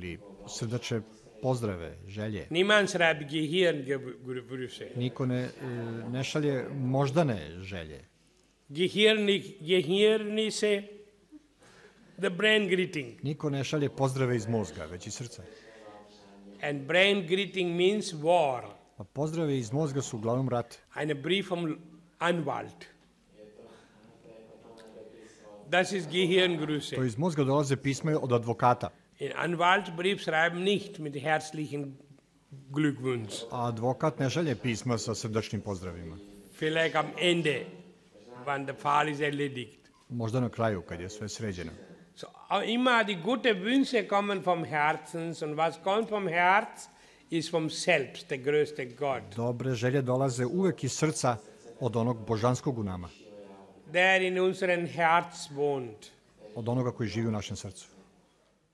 ili srdačne pozdrave, želje. Niemand schreibt Gehirngrüße. Niko ne šalje moždane želje. Gehirnisse, the brain greeting. Niko ne šalje pozdrave iz mozga, već iz srca. And brain greeting means war. A pozdrave iz mozga su uglavnom rat. Eine Brief vom Anwalt. Das ist Gehirngrüße. To iz mozga dolaze pisma od advokata. In Anwaltsbrief schreiben nicht mit herzlichen Glückwunsch. A advokat ne šalje pisma sa srdačnim pozdravima. Vielleicht am Ende, wenn der Fall ist erledigt. Možda na kraju, kad je sve sređeno. So, immer die gute Wünsche kommen vom Herzen, und was kommt vom Herz, ist vom Selbst, der größte Gott. Dobre želje dolaze uvek iz srca od onog božanskog u nama. Der in unserem Herz wohnt. Od onoga koji živi u našem srcu.